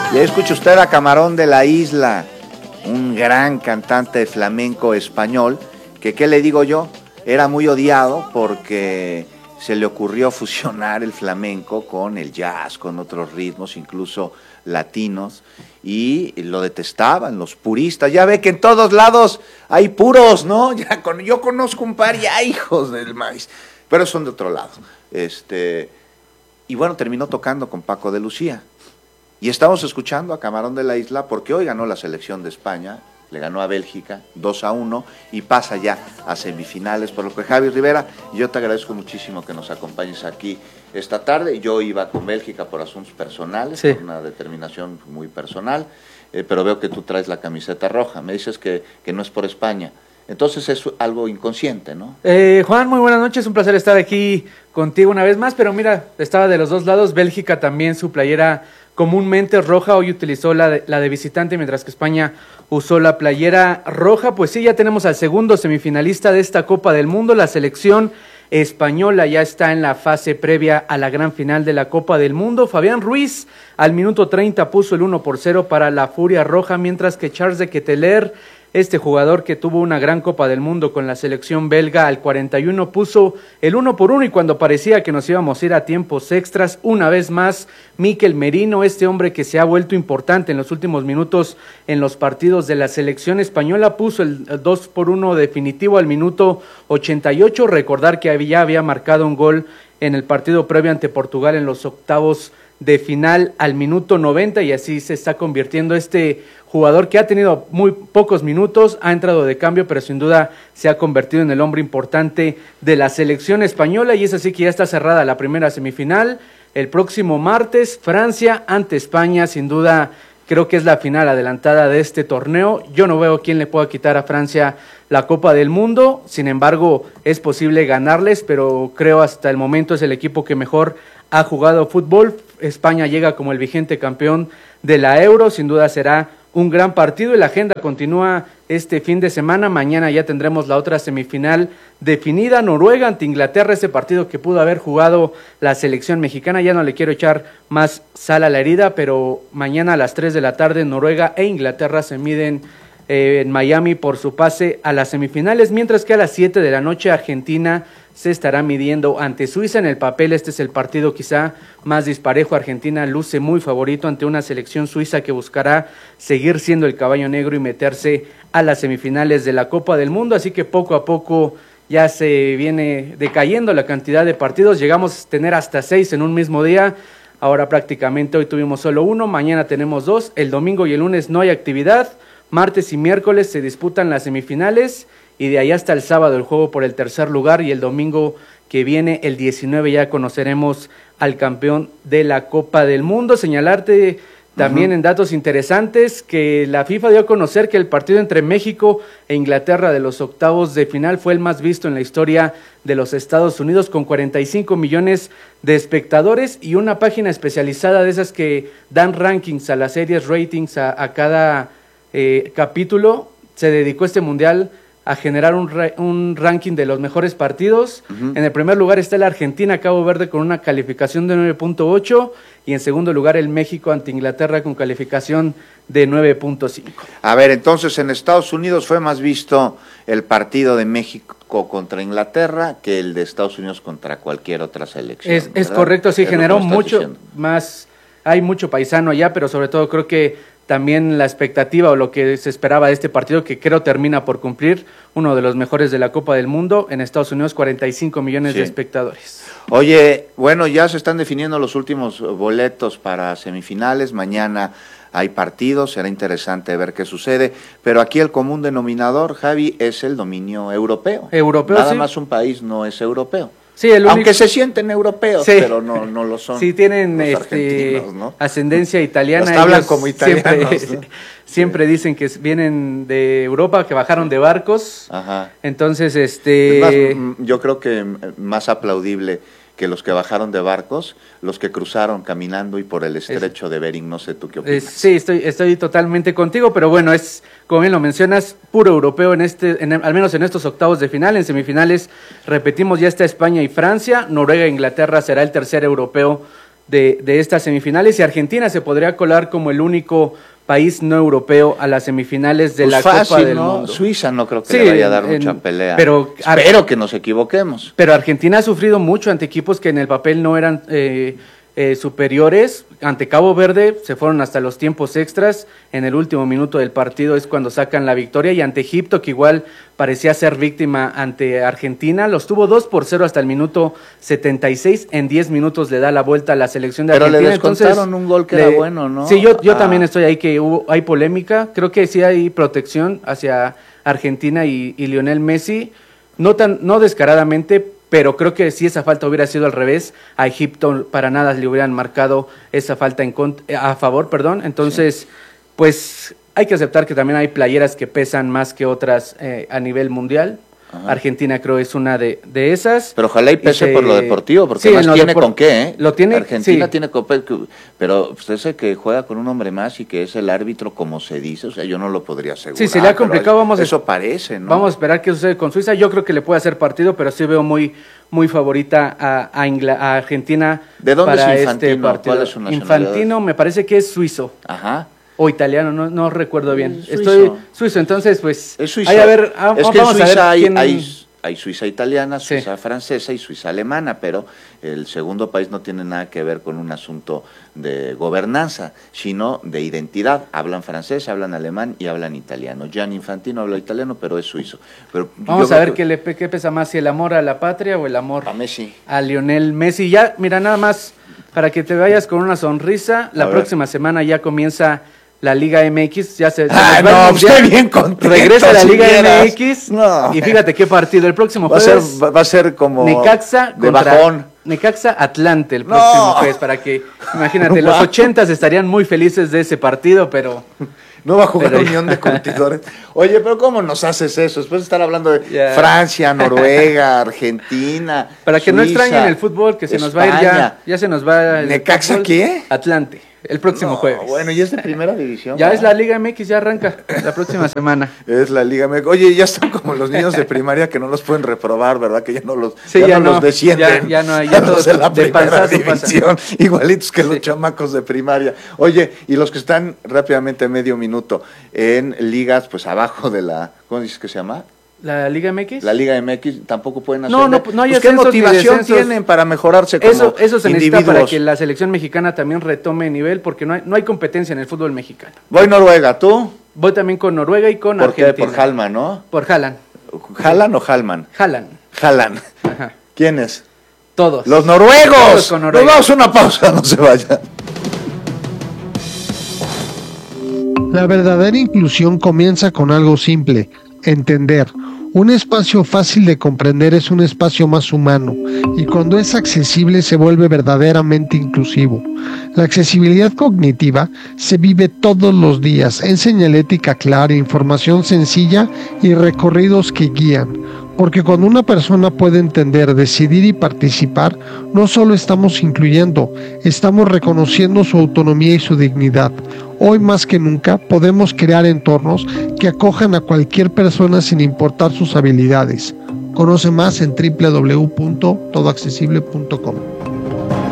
Y ahí escucha usted a Camarón de la Isla, un gran cantante de flamenco español, que ¿qué le digo yo? Era muy odiado porque se le ocurrió fusionar el flamenco con el jazz, con otros ritmos, incluso latinos, y lo detestaban los puristas. Ya ve que en todos lados hay puros, ¿no? Yo conozco un par y hay hijos del maíz, pero son de otro lado. Y bueno, terminó tocando con Paco de Lucía. Y estamos escuchando a Camarón de la Isla porque hoy ganó la selección de España, le ganó a Bélgica 2-1 y pasa ya a semifinales, por lo que Javi Rivera, yo te agradezco muchísimo que nos acompañes aquí esta tarde. Yo iba con Bélgica por asuntos personales, sí, por una determinación muy personal, pero veo que tú traes la camiseta roja, me dices que no es por España. Entonces es algo inconsciente, ¿no? Juan, muy buenas noches, un placer estar aquí contigo una vez más, pero mira, estaba de los dos lados. Bélgica también, su playera comúnmente roja, hoy utilizó la de visitante, mientras que España usó la playera roja. Pues sí, ya tenemos al segundo semifinalista de esta Copa del Mundo. La selección española ya está en la fase previa a la gran final de la Copa del Mundo. Fabián Ruiz al minuto 30 puso el 1-0 para la Furia Roja, mientras que Charles de Ketelaere, este jugador que tuvo una gran Copa del Mundo con la selección belga, al 41 puso el 1-1, y cuando parecía que nos íbamos a ir a tiempos extras, una vez más, Mikel Merino, este hombre que se ha vuelto importante en los últimos minutos en los partidos de la selección española, puso el 2-1 definitivo al minuto 88. Recordar que ya había marcado un gol en el partido previo ante Portugal en los octavos de final al minuto 90, y así se está convirtiendo este jugador que ha tenido muy pocos minutos, ha entrado de cambio, pero sin duda se ha convertido en el hombre importante de la selección española. Y es así que ya está cerrada la primera semifinal. El próximo martes, Francia ante España, sin duda creo que es la final adelantada de este torneo. Yo no veo quién le pueda quitar a Francia la Copa del Mundo, sin embargo es posible ganarles, pero creo hasta el momento es el equipo que mejor ha jugado fútbol. España llega como el vigente campeón de la Euro, sin duda será un gran partido, y la agenda continúa este fin de semana. Mañana ya tendremos la otra semifinal definida, Noruega ante Inglaterra, ese partido que pudo haber jugado la selección mexicana. Ya no le quiero echar más sal a la herida, pero mañana a las 3 de la tarde Noruega e Inglaterra se miden en Miami por su pase a las semifinales, mientras que a las 7 de la noche Argentina se estará midiendo ante Suiza. En el papel este es el partido quizá más disparejo. Argentina luce muy favorito ante una selección suiza que buscará seguir siendo el caballo negro y meterse a las semifinales de la Copa del Mundo, así que poco a poco ya se viene decayendo la cantidad de partidos. Llegamos a tener hasta 6 en un mismo día, ahora prácticamente hoy tuvimos solo 1, mañana tenemos 2, el domingo y el lunes no hay actividad, martes y miércoles se disputan las semifinales, y de ahí hasta el sábado el juego por el tercer lugar, y el domingo que viene, el 19, ya conoceremos al campeón de la Copa del Mundo. Señalarte también en datos interesantes que la FIFA dio a conocer que el partido entre México e Inglaterra de los octavos de final fue el más visto en la historia de los Estados Unidos, con 45 millones de espectadores, y una página especializada de esas que dan rankings a las series, ratings a cada capítulo, se dedicó este mundial a generar un ranking de los mejores partidos. En el primer lugar está el Argentina-Cabo Verde con una calificación de 9.8, y en segundo lugar el México ante Inglaterra con calificación de 9.5. A ver, entonces en Estados Unidos fue más visto el partido de México contra Inglaterra que el de Estados Unidos contra cualquier otra selección. Es correcto, sí, generó mucho más, hay mucho paisano allá, pero sobre todo creo que también la expectativa o lo que se esperaba de este partido, que creo termina por cumplir, uno de los mejores de la Copa del Mundo. En Estados Unidos 45 millones de espectadores. Oye, bueno, ya se están definiendo los últimos boletos para semifinales, mañana hay partidos, será interesante ver qué sucede, pero aquí el común denominador, Javi, es el dominio europeo. Nada más un país no es europeo. Sí, aunque se sienten europeos, sí, pero no lo son. Sí, tienen ¿no? ascendencia italiana. Hasta hablan como italianos. Siempre dicen que vienen de Europa, que bajaron de barcos. Ajá. Entonces, es más, yo creo que más aplaudible que los que bajaron de barcos, los que cruzaron caminando y por el estrecho de Bering. No sé tú qué opinas. Sí, estoy totalmente contigo, pero bueno, es, como bien lo mencionas, puro europeo al menos en estos octavos de final. En semifinales, repetimos, ya está España y Francia. Noruega e Inglaterra será el tercer europeo de estas semifinales, y Argentina se podría colar como el único país no europeo a las semifinales de la Copa del Mundo. Suiza no creo que le vaya a dar mucha pelea. Pero espero que nos equivoquemos. Pero Argentina ha sufrido mucho ante equipos que en el papel no eran superiores. Ante Cabo Verde se fueron hasta los tiempos extras. En el último minuto del partido es cuando sacan la victoria, y ante Egipto, que igual parecía ser víctima ante Argentina, los tuvo 2-0 hasta el minuto 76. En 10 minutos le da la vuelta a la selección de Argentina. Pero le descontaron un gol que era bueno, ¿no? Sí, yo también estoy ahí, que hay polémica. Creo que sí hay protección hacia Argentina y Lionel Messi, no descaradamente, pero creo que si esa falta hubiera sido al revés, a Egipto para nada le hubieran marcado esa falta a favor, perdón. Entonces, pues hay que aceptar que también hay playeras que pesan más que otras a nivel mundial. Ajá. Argentina creo es una de esas. Pero ojalá y pese por lo deportivo, porque sí, más tiene con qué, ¿eh? Lo tiene, Argentina sí. Tiene con qué, pero usted sabe que juega con un hombre más y que es el árbitro, como se dice, o sea, yo no lo podría asegurar. Sí, se le ha complicado, eso parece, ¿no? Vamos a esperar qué sucede con Suiza. Yo creo que le puede hacer partido, pero sí veo muy favorita a Argentina. ¿De dónde para es Infantino? Este partido. ¿Cuál es su nacionalidad? Infantino me parece que es suizo. Ajá. O italiano, no recuerdo bien. Suizo. Estoy suizo, entonces pues... Es suizo. A ver, es que en Suiza quién... hay Suiza italiana, Suiza sí. francesa y Suiza alemana, pero el segundo país no tiene nada que ver con un asunto de gobernanza, sino de identidad. Hablan francés, hablan alemán y hablan italiano. Gianni Infantino habla italiano, pero es suizo. Pero vamos a ver qué pesa más, si el amor a la patria o el amor a Messi. A Lionel Messi. Ya, mira, nada más para que te vayas con una sonrisa, la próxima semana ya comienza la Liga MX, ya se no, estoy bien contento. Regresa la Liga vieras. MX No. Y fíjate qué partido el próximo jueves. Va a ser como Necaxa de bajón. Necaxa Atlante el próximo jueves, para que imagínate, los 80s estarían muy felices de ese partido, pero no va a jugar Unión de Curtidores. Oye, pero ¿cómo nos haces eso? Después de estar hablando de Francia, Noruega, Argentina, para que Suiza, no extrañen el fútbol, que se España. Nos va a ir ya se nos va el ¿Necaxa fútbol. ¿Qué? Atlante, el próximo jueves. Bueno, y es de primera división. Ya es la Liga MX, ya arranca la próxima semana. Es la Liga MX. Oye, ya están como los niños de primaria que no los pueden reprobar, ¿verdad? Que ya no los, sí, ya no los descienden. Ya no hay, ya todos en la de primera división, igualitos que los chamacos de primaria. Oye, y los que están rápidamente medio minuto en ligas, pues abajo de la, ¿cómo dices que se llama? ¿La Liga MX? La Liga MX tampoco pueden hacer. No hay ¿qué motivación tienen para mejorarse como eso se necesita individuos? para que la selección mexicana también retome nivel, porque no hay competencia en el fútbol mexicano. Voy Noruega, ¿tú? Voy también con Noruega y con ¿Por Argentina. qué? ¿Por Hallman, no? Por Haaland. ¿Haaland o Hallman? Haaland. Ajá. ¿Quiénes? Todos. ¡Los noruegos! Todos con Noruega. Nos vamos a una pausa, no se vayan. La verdadera inclusión comienza con algo simple: entender. Un espacio fácil de comprender es un espacio más humano, y cuando es accesible se vuelve verdaderamente inclusivo. La accesibilidad cognitiva se vive todos los días en señalética clara, información sencilla y recorridos que guían. Porque cuando una persona puede entender, decidir y participar, no solo estamos incluyendo, estamos reconociendo su autonomía y su dignidad. Hoy más que nunca podemos crear entornos que acojan a cualquier persona sin importar sus habilidades. Conoce más en www.todoaccesible.com.